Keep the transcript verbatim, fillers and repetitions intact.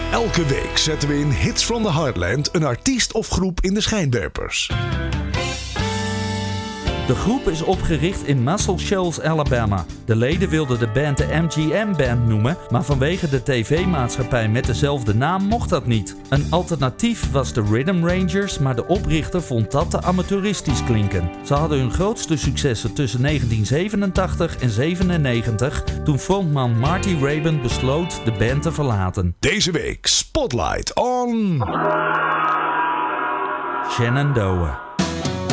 Elke week zetten we in Hits from the Heartland een artiest of groep in de schijnwerpers. De groep is opgericht in Muscle Shoals, Alabama. De leden wilden de band de M G M Band noemen, maar vanwege de tv-maatschappij met dezelfde naam mocht dat niet. Een alternatief was de Rhythm Rangers, maar de oprichter vond dat te amateuristisch klinken. Ze hadden hun grootste successen tussen negentien zevenentachtig en zevenennegentig, toen frontman Marty Raybon besloot de band te verlaten. Deze week Spotlight on... Shenandoah.